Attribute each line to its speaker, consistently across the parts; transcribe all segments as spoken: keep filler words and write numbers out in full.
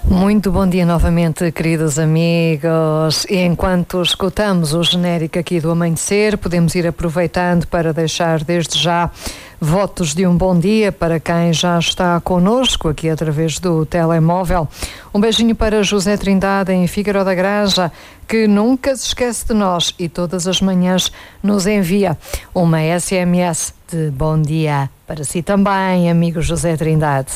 Speaker 1: Muito bom dia novamente, queridos amigos. E enquanto escutamos o genérico aqui do amanhecer, podemos ir aproveitando para deixar desde já votos de um bom dia para quem já está connosco aqui através do telemóvel. Um beijinho para José Trindade em Figueiró da Granja, que nunca se esquece de nós e todas as manhãs nos envia uma S M S de bom dia para si também, amigo José Trindade.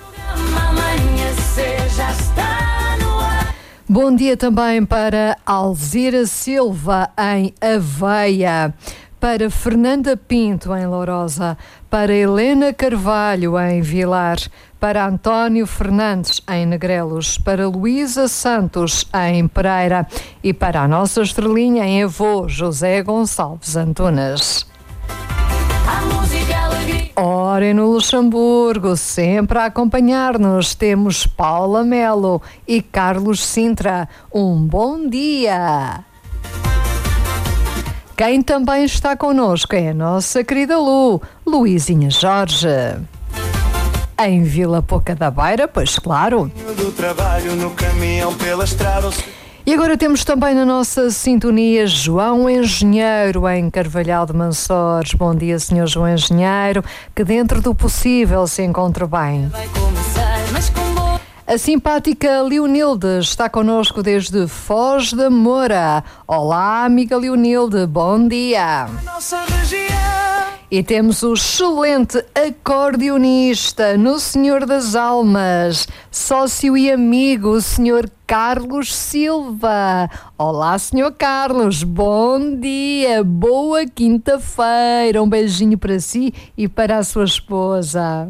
Speaker 1: Bom dia também para Alzira Silva em Aveia, para Fernanda Pinto em Lourosa, para Helena Carvalho em Vilar, para António Fernandes em Negrelos, para Luísa Santos em Pereira e para a nossa estrelinha em Avô, José Gonçalves Antunes. Ora, e no Luxemburgo, sempre a acompanhar-nos, temos Paula Melo e Carlos Sintra. Um bom dia! Quem também está connosco é a nossa querida Lu, Luizinha Jorge. Em Vila Pouca da Beira, pois claro.
Speaker 2: Do trabalho no caminhão pela estrada.
Speaker 1: E agora temos também na nossa sintonia João Engenheiro em Carvalhal de Mansores. Bom dia, senhor João Engenheiro, que dentro do possível se encontre bem. A simpática Leonilde está connosco desde Foz da Moura. Olá, amiga Leonilde, bom dia. E temos o excelente acordeonista no Senhor das Almas, sócio e amigo, o senhor Carlos Silva. Olá, senhor Carlos, bom dia, boa quinta-feira. Um beijinho para si e para a sua esposa.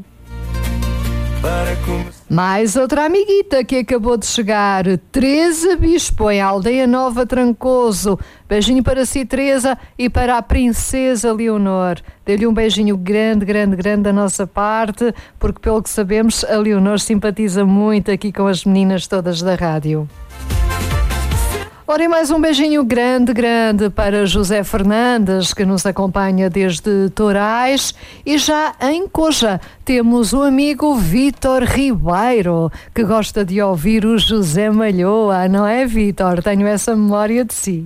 Speaker 1: Mais outra amiguita que acabou de chegar, Teresa Bispo, em Aldeia Nova Trancoso. Beijinho para si, Teresa, e para a princesa Leonor. Dê-lhe um beijinho grande, grande, grande da nossa parte, porque pelo que sabemos, a Leonor simpatiza muito aqui com as meninas todas da rádio. Ora, e mais um beijinho grande, grande para José Fernandes, que nos acompanha desde Torais. E já em Coja temos o amigo Vítor Ribeiro, que gosta de ouvir o José Malhoa, não é, Vítor? Tenho essa memória de si.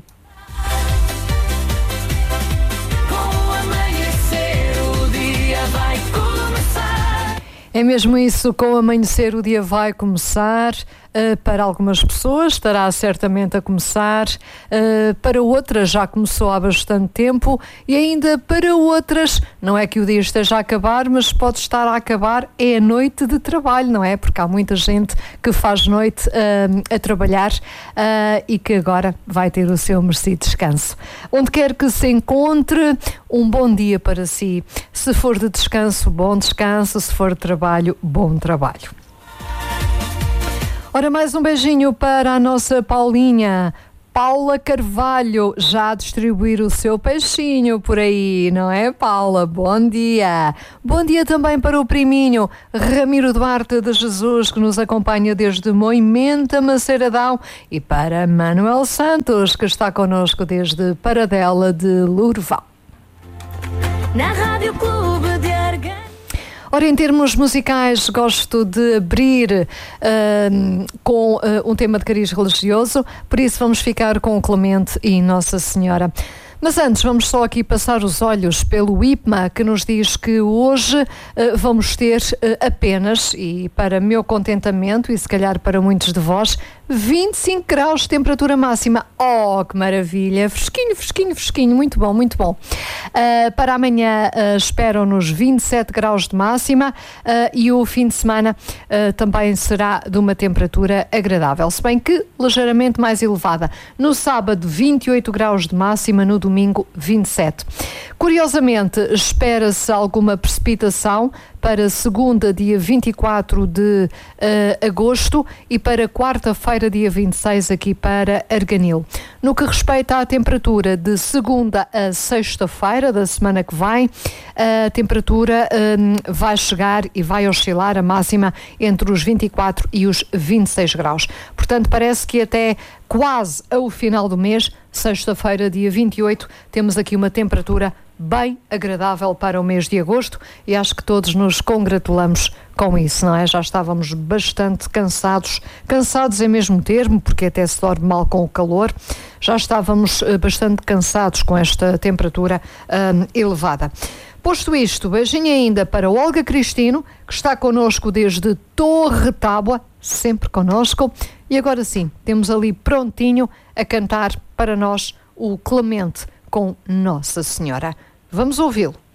Speaker 1: É mesmo isso, com o amanhecer o dia vai começar. Uh, para algumas pessoas estará certamente a começar, uh, para outras já começou há bastante tempo e ainda para outras, não é que o dia esteja a acabar, mas pode estar a acabar, é a noite de trabalho, não é? Porque há muita gente que faz noite uh, a trabalhar uh, e que agora vai ter o seu merecido descanso. Onde quer que se encontre, um bom dia para si. Se for de descanso, bom descanso. Se for de trabalho, bom trabalho. Ora, mais um beijinho para a nossa Paulinha, Paula Carvalho, já a distribuir o seu peixinho por aí, não é, Paula? Bom dia! Bom dia também para o priminho, Ramiro Duarte de Jesus, que nos acompanha desde Moimenta, Maceiradão, e para Manuel Santos, que está connosco desde Paradela de Lourvão. Na Rádio Clube de Argan. Ora, em termos musicais, gosto de abrir uh, com uh, um tema de cariz religioso, por isso vamos ficar com o Clemente e Nossa Senhora. Mas antes, vamos só aqui passar os olhos pelo I P M A, que nos diz que hoje uh, vamos ter uh, apenas, e para meu contentamento, e se calhar para muitos de vós, vinte e cinco graus de temperatura máxima. Oh, que maravilha! Fresquinho, fresquinho, fresquinho. Muito bom, muito bom. Uh, para amanhã uh, esperam-nos vinte e sete graus de máxima uh, e o fim de semana uh, também será de uma temperatura agradável, se bem que ligeiramente mais elevada. No sábado, vinte e oito graus de máxima, no domingo, vinte e sete. Curiosamente, espera-se alguma precipitação para segunda, dia vinte e quatro de uh, agosto, e para quarta-feira, dia vinte e seis, aqui para Arganil. No que respeita à temperatura de segunda a sexta-feira da semana que vem, a temperatura um, vai chegar e vai oscilar a máxima entre os vinte e quatro e os vinte e seis graus. Portanto, parece que até quase ao final do mês, sexta-feira, dia vinte e oito, temos aqui uma temperatura bem agradável para o mês de agosto e acho que todos nos congratulamos com isso, não é? Já estávamos bastante cansados, cansados é mesmo termo, porque até se dorme mal com o calor, já estávamos bastante cansados com esta temperatura hum, elevada. Posto isto, beijinho ainda para Olga Cristino, que está connosco desde Torre Tábua, sempre connosco, e agora sim, temos ali prontinho a cantar para nós o Clemente com Nossa Senhora. Vamos ouvi-lo.